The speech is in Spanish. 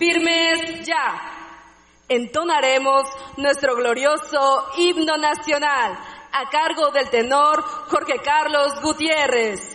Firmes ya. Entonaremos nuestro glorioso himno nacional a cargo del tenor Jorge Carlos Gutiérrez.